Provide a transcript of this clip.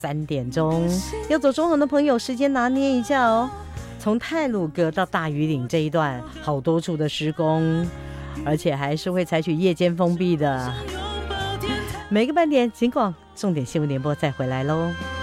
3点钟，要走中横的朋友时间拿捏一下哦。从太鲁阁到大屿岭这一段，好多处的施工，而且还是会采取夜间封闭的。每个半点，警广重点新闻联播再回来喽。